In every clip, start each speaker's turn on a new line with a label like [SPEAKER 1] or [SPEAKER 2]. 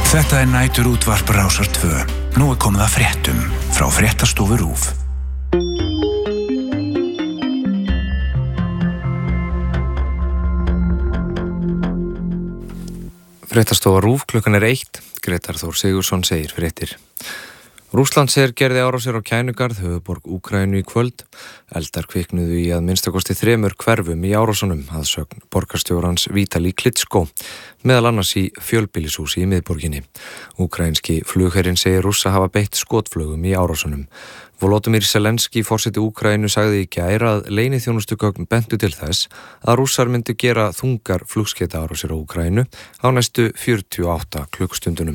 [SPEAKER 1] Þetta næturútvarp Rásar 2. Nú komið að fréttum frá Fréttastofu RÚV.
[SPEAKER 2] Fréttastofa RÚV, klukkan 1. Grétar Þór Sigurðsson segir fréttir. Rússlandsher gerði árásir á Kænugarð, höfuðborg Úkraínu í kvöld. Eldar kviknuðu í að minnstakosti 3 hverfum í árásunum, að sögn borgarstjórans Vitali Klitschko, meðal annars í fjölbýlishúsi í miðborginni. Úkraínski flugherinn segir Rússa hafa beitt skotflugum í árásunum. Volodymyr Zelenski, forseti Úkraínu, sagði í gær að leyniþjónustugögn bentu til þess að Rússar myndu gera þungar flugskeytaárásir á Úkraínu á næstu 48 klukkstundunum.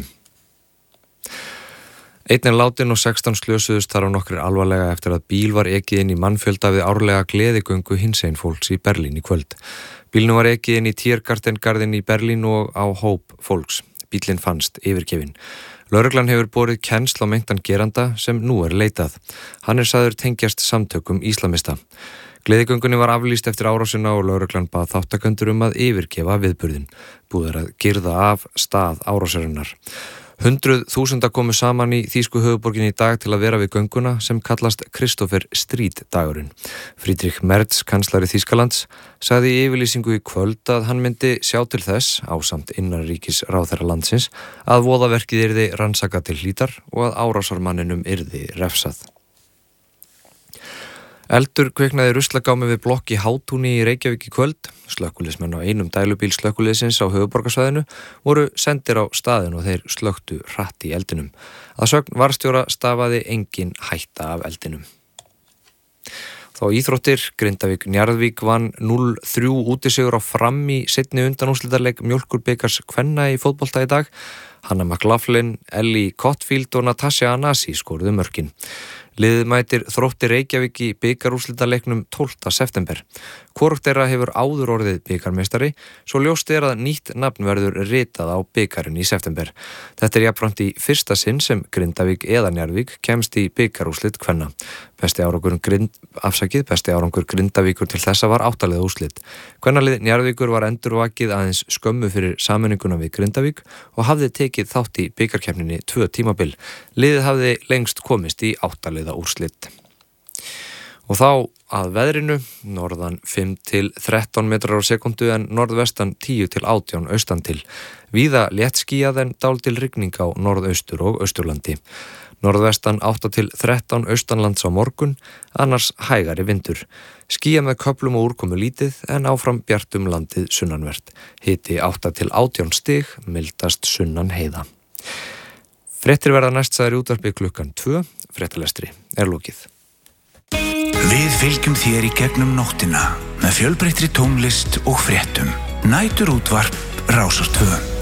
[SPEAKER 2] Einn er látinn og 16 slösuðust þar á nokkrir alvarlega eftir að bíl var ekið inn í mannfjölda við árlega gleðigöngu hinsegin fólks í Berlín í kvöld. Bílnum var ekið inn í Tiergartengarðin í Berlín og á hóp fólks. Bíllinn fannst yfirgefinn. Lögreglan hefur borið kennsl á meintan geranda sem nú er leitað. Hann er sagður tengjast samtökum íslamista. Gleðigöngunni var aflýst eftir árásina og lögreglan bað þátttakendur að yfirgefa viðburðinn. Búið er að girða af stað árásarinnar. 100.000 komu saman í þýsku höfuðborginni í dag til að vera við gönguna sem kallast Christopher Street dagurinn. Friedrich Merz, kanslari Þýskalands, sagði í yfirlýsingu í kvöld að hann myndi sjá til þess, ásamt innanríkisráðherra landsins, að voðaverkið yrði rannsakað til hlítar og að árásarmanninum yrði refsað. Eldur kviknaði ruslagámi við blokk í Hátúni í Reykjavík í kvöld. Slökkviliðsmenn á einum dælubíl slökkviliðsins á höfuðborgarsvæðinu voru sendir á staðinn og þeir slökktu hratt í eldinum. Að sögn varðstjóra stafaði engin hætta af eldinum. Þá íþróttir, Grindavík Njarðvík vann 0-3 útisigur á Fram í seinni undanúrslitaleik Mjólkurbikars kvenna í fótbolta í dag. Hanna McLaughlin, Ellie Cotfield og Natasha Anasi skoruðu mörkin. Liðið mætir Þrótti Reykjavík í bikarúrslitaleiknum 12. september. Hvorugt þeirra hefur áður orðið bikarmeistari, svo ljóst er að nýtt nafn verður ritað á bikarinn í september. Þetta er jafnframt í fyrsta sinn sem Grindavík eða Njarðvík kemst í bikarúrslit kvenna. Besti árangur Grindavíkur til þessa var 8 liða úrslit. Kvennalið Njarðvíkur var endurvakið aðeins skömmu fyrir sameininguna við Grindavík og hafði tekið þátt í bikarkeppninni 2 tímabil. Liðið hafði lengst komist í 8 liða úrslit. Og þá að veðrinu, norðan 5-13 metrar á sekundu en norðvestan 10-18 austan til. Víða léttskýjað en dálítil rigning á norðaustur og austurlandi. Norðvestan 8-13 austanlands á morgun, annars hægari vindur. Skýjað með köflum og úrkomu lítið en áfram bjartum landið sunnanvert. Hiti 8-18 stig, mildast sunnan heiða. Fréttir verða næst sagðir í útvarpi klukkan 2, fréttalestri er lokið.
[SPEAKER 1] Við fylgjum þér í gegnum nóttina með fjölbreyttri tónlist og fréttum. Næturútvarp Rásar 2.